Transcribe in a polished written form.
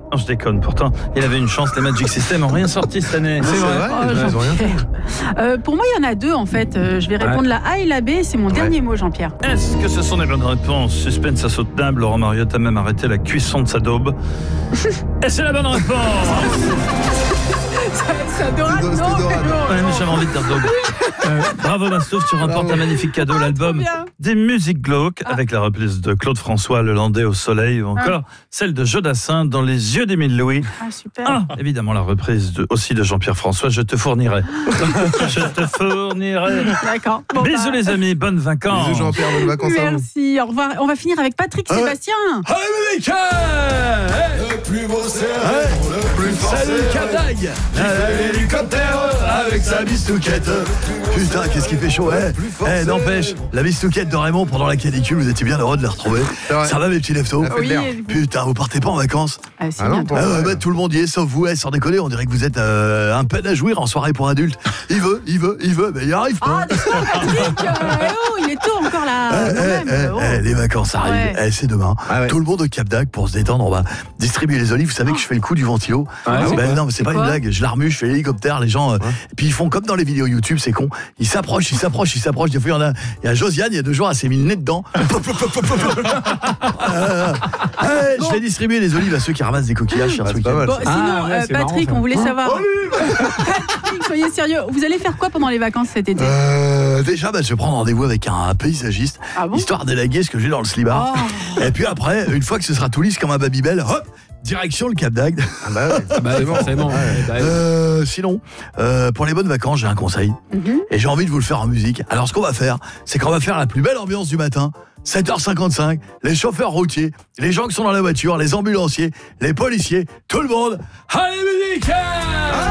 Non, je déconne. Pourtant, il avait une chance. Les Magic System n'ont rien sorti cette année. C'est vrai. Ils ont rien fait. Pour moi, il y en a deux en fait. Je vais répondre la A et la B. C'est mon dernier mot, Jean-Pierre. Est-ce que ce sont des bonnes réponses? Suspense insoutenable. Laurent Mariotte a même arrêté la cuisson de sa daube. Et c'est la bonne réponse. C'est adorable, non? Ouais, mais j'avais envie de dire daube. Bravo Mastouf, tu remportes un magnifique cadeau, l'album des musiques glauques, avec la reprise de Claude François, Le Landais au soleil, ou encore celle de Jodassin, Dans les yeux d'Émile Louis. Ah, super. Évidemment la reprise aussi de Jean-Pierre François, Je te fournirai. Je te fournirai. D'accord. Bon, Bisous les amis, bonnes vacances. Bisous Jean-Pierre, bonnes vacances à vous. Merci, au revoir. On va finir avec Patrick Sébastien. Allez Monique, Le plus beau cerf, le plus fort salut Cabdag. l'hélicoptère avec sa bistouquette. Putain, qu'est-ce qui fait chaud, n'empêche, la bistouquette de Raymond pendant la canicule, vous étiez bien heureux de la retrouver. Ça va mes petits leftos? Oui. Putain, vous partez pas en vacances? C'est Ah non, bientôt. Tout le monde y est, sauf vous, sans déconner, on dirait que vous êtes un peine à jouir en soirée pour adultes. Il veut, mais il arrive pas. Ah, doucement, Patrick. Il est tôt encore là. quand même. Les vacances arrivent, Ouais. c'est demain. Ah ouais. Tout le monde au Cap d'Agde pour se détendre, on va distribuer les olives. Vous savez que je fais le coup du ventilo. Non, mais c'est pas une blague, je l'armue, je fais l'hélicoptère, les gens. Et puis ils font comme dans les vidéos YouTube, c'est con. Ils s'approchent. Des fois, il y a Josiane, il y a 2 jours, elle s'est mis le nez dedans. Je vais distribuer les olives à ceux qui ramassent des coquillages. c'est pas mal. Bon, sinon, c'est Patrick, marrant, on voulait savoir. Patrick, soyez sérieux. Vous allez faire quoi pendant les vacances cet été? Déjà, je vais prendre rendez-vous avec un paysagiste, Ah bon? histoire d'élaguer ce que j'ai dans le slibard. Et puis après, une fois que ce sera tout lisse comme un Babybel, hop, direction le Cap d'Agde. Forcément. Sinon, pour les bonnes vacances, j'ai un conseil. Et j'ai envie de vous le faire en musique. Alors, ce qu'on va faire, c'est qu'on va faire la plus belle ambiance du matin. 7h55, les chauffeurs routiers, les gens qui sont dans la voiture, les ambulanciers, les policiers, tout le monde. Allez, musique!